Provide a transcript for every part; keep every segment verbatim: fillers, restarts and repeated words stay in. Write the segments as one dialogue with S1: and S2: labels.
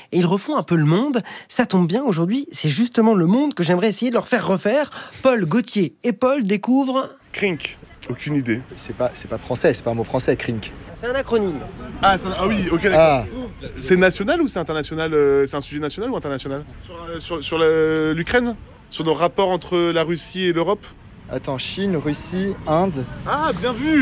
S1: et ils refont un peu le monde. Ça tombe bien, aujourd'hui, c'est justement le monde que j'aimerais essayer de leur faire refaire. Paul, Gauthier et Paul découvrent...
S2: Crink, aucune idée.
S3: C'est pas, c'est pas français, c'est pas un mot français, crink.
S1: C'est un acronyme.
S2: Ah, ça, ah oui, ok, d'accord.
S3: Ah.
S2: C'est national ou c'est international euh, C'est un sujet national ou international? Sur, euh, sur, sur la- l'Ukraine? Sur nos rapports entre la Russie et l'Europe?
S3: Attends, Chine, Russie, Inde.
S2: Ah, bien vu.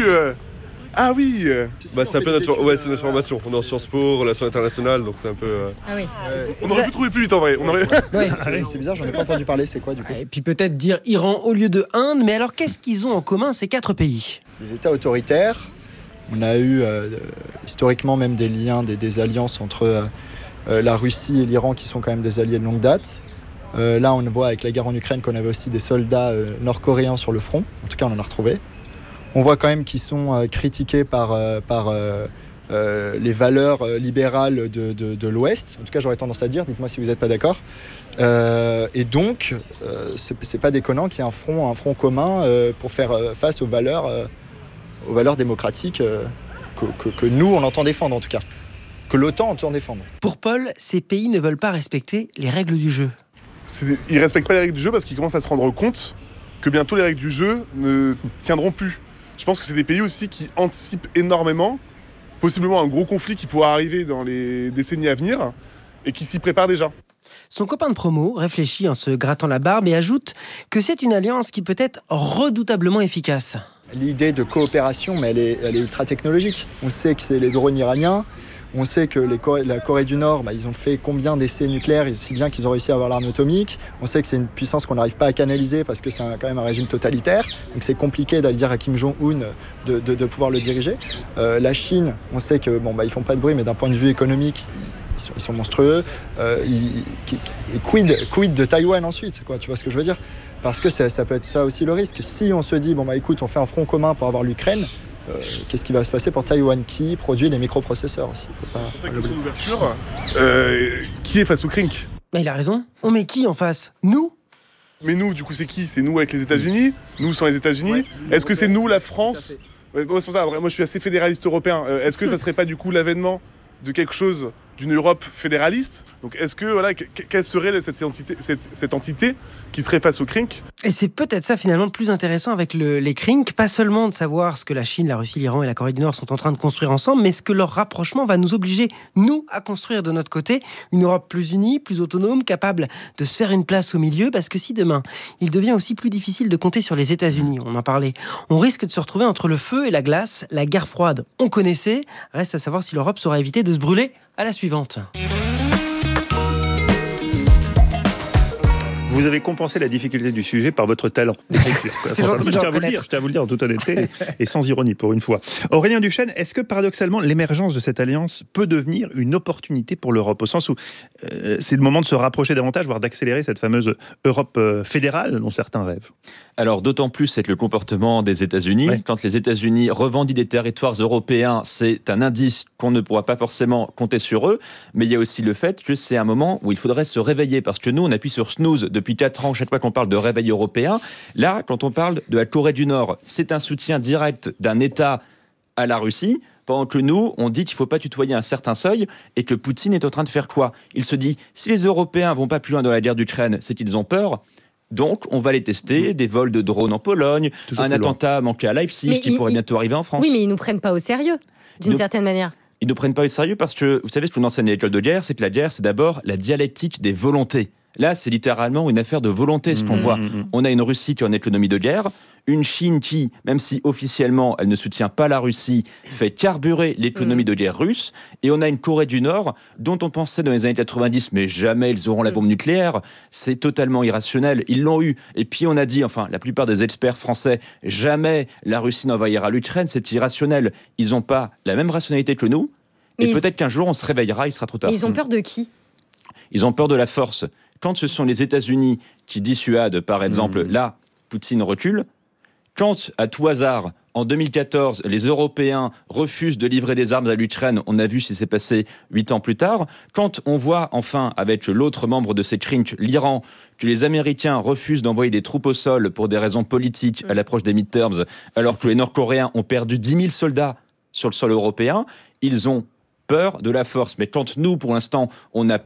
S2: Ah oui.
S4: Bah, c'est un peu notre, ouais, c'est notre formation. On est en Sciences Po, relations internationales, donc c'est un peu. Euh...
S5: Ah oui.
S2: On aurait pu trouver plus vite en vrai. On aurait...
S1: Ouais.
S3: C'est, c'est bizarre, j'en ai pas entendu parler, c'est quoi du coup?
S1: Et puis peut-être dire Iran au lieu de Inde. Mais alors, qu'est-ce qu'ils ont en commun, ces quatre pays?
S3: Des États autoritaires. On a eu euh, historiquement même des liens, des, des alliances entre euh, euh, la Russie et l'Iran qui sont quand même des alliés de longue date. Euh, là, on voit avec la guerre en Ukraine qu'on avait aussi des soldats euh, nord-coréens sur le front. En tout cas, on en a retrouvé. On voit quand même qu'ils sont euh, critiqués par, euh, par euh, euh, les valeurs euh, libérales de, de, de l'Ouest. En tout cas, j'aurais tendance à dire, dites-moi si vous n'êtes pas d'accord. Euh, et donc, euh, c'est, c'est pas déconnant qu'il y ait un front, un front commun euh, pour faire euh, face aux valeurs, euh, aux valeurs démocratiques euh, que, que, que nous, on entend défendre en tout cas. Que l'OTAN entend défendre.
S1: Pour Paul, ces pays ne veulent pas respecter les règles du jeu.
S2: C'est des... Ils respectent pas les règles du jeu parce qu'ils commencent à se rendre compte que bientôt les règles du jeu ne tiendront plus. Je pense que c'est des pays aussi qui anticipent énormément, possiblement un gros conflit qui pourra arriver dans les décennies à venir et qui s'y préparent déjà.
S1: Son copain de promo réfléchit en se grattant la barbe et ajoute que c'est une alliance qui peut être redoutablement efficace.
S3: L'idée de coopération, mais elle est, elle est ultra technologique. On sait que c'est les drones iraniens. On sait que les Coré- la Corée du Nord, bah, ils ont fait combien d'essais nucléaires, si bien qu'ils ont réussi à avoir l'arme atomique. On sait que c'est une puissance qu'on n'arrive pas à canaliser parce que c'est un, quand même un régime totalitaire. Donc c'est compliqué d'aller dire à Kim Jong-un de, de, de pouvoir le diriger. Euh, la Chine, on sait que bon, bah, ils font pas de bruit, mais d'un point de vue économique, ils sont, ils sont monstrueux. Euh, ils, ils, quid, quid de Taïwan ensuite, quoi, tu vois ce que je veux dire? Parce que ça, ça peut être ça aussi le risque. Si on se dit, bon bah écoute, on fait un front commun pour avoir l'Ukraine, Euh, qu'est-ce qui va se passer pour Taïwan qui produit les microprocesseurs aussi? Faut pas...
S2: C'est pour ça que question d'ouverture. Euh, qui est face au crink?
S1: Mais il a raison. On met qui en face? Nous?
S2: Mais nous, du coup, c'est qui? C'est nous avec les États-Unis? Nous sans les États-Unis? Ouais, Est-ce que c'est nous, la France? Ouais, bon, c'est pour ça, moi je suis assez fédéraliste européen. Euh, est-ce que ça serait pas du coup l'avènement de quelque chose, d'une Europe fédéraliste? Donc est-ce que, voilà, que- quelle serait cette entité, cette, cette entité qui serait face au crink?
S1: Et c'est peut-être ça finalement le plus intéressant avec le, les crinks, pas seulement de savoir ce que la Chine, la Russie, l'Iran et la Corée du Nord sont en train de construire ensemble, mais ce que leur rapprochement va nous obliger, nous, à construire de notre côté une Europe plus unie, plus autonome, capable de se faire une place au milieu, parce que si demain, il devient aussi plus difficile de compter sur les États-Unis, on en parlait, on risque de se retrouver entre le feu et la glace, la guerre froide, on connaissait, reste à savoir si l'Europe saura éviter de se brûler à la suivante.
S6: Vous avez compensé la difficulté du sujet par votre talent.
S1: C'est gentil
S6: je
S1: d'en
S6: tiens à vous le
S1: reconnaître.
S6: dire, je tiens à vous le dire en toute honnêteté et sans ironie pour une fois. Aurélien Duchesne, est-ce que paradoxalement l'émergence de cette alliance peut devenir une opportunité pour l'Europe, au sens où euh, c'est le moment de se rapprocher davantage, voire d'accélérer cette fameuse Europe euh, fédérale dont certains rêvent?
S7: Alors d'autant plus c'est le comportement des États-Unis.
S6: Ouais.
S7: Quand les États-Unis revendiquent des territoires européens, c'est un indice qu'on ne pourra pas forcément compter sur eux. Mais il y a aussi le fait que c'est un moment où il faudrait se réveiller. Parce que nous, on appuie sur snooze depuis quatre ans, chaque fois qu'on parle de réveil européen. Là, quand on parle de la Corée du Nord, c'est un soutien direct d'un État à la Russie. Pendant que nous, on dit qu'il ne faut pas tutoyer un certain seuil et que Poutine est en train de faire quoi? Il se dit, si les Européens vont pas plus loin dans la guerre d'Ukraine, c'est qu'ils ont peur. Donc, on va les tester, des vols de drones en Pologne,
S6: Toujours
S7: un
S6: plus loin.
S7: attentat manqué à Leipzig
S5: Mais
S7: qui
S5: il-
S7: pourrait
S5: il-
S7: bientôt arriver en France.
S5: Oui, mais ils nous prennent pas au sérieux, d'une
S7: Nous-
S5: certaine manière.
S7: Ils ne prennent pas au sérieux parce que, vous savez, ce qu'on enseigne à l'école de guerre, c'est que la guerre, c'est d'abord la dialectique des volontés. Là, c'est littéralement une affaire de volonté, ce qu'on
S6: Mmh,
S7: voit.
S6: mmh.
S7: On a une Russie qui est en économie de guerre, une Chine qui, même si officiellement elle ne soutient pas la Russie, fait carburer l'économie de guerre russe, et on a une Corée du Nord dont on pensait dans les années quatre-vingt-dix, mais jamais ils auront la bombe nucléaire. C'est totalement irrationnel. Ils l'ont eu. Et puis on a dit, enfin, la plupart des experts français, jamais la Russie n'envahira l'Ukraine, c'est irrationnel. Ils n'ont pas la même rationalité que nous,
S5: Mais
S7: et
S5: ils-
S7: peut-être qu'un jour on se réveillera, il sera trop tard.
S5: Mais ils ont peur de qui?
S7: Ils ont peur de la force. Quand ce sont les États-Unis qui dissuadent, par exemple,
S6: Mmh.
S7: là, Poutine recule. Quand, à tout hasard, en deux mille quatorze, les Européens refusent de livrer des armes à l'Ukraine, on a vu ce qui s'est passé huit ans plus tard. Quand on voit, enfin, avec l'autre membre de ces crinks, l'Iran, que les Américains refusent d'envoyer des troupes au sol pour des raisons politiques à l'approche des midterms, alors que les Nord-Coréens ont perdu dix mille soldats sur le sol européen, ils ont peur de la force. Mais quand nous, pour l'instant, on a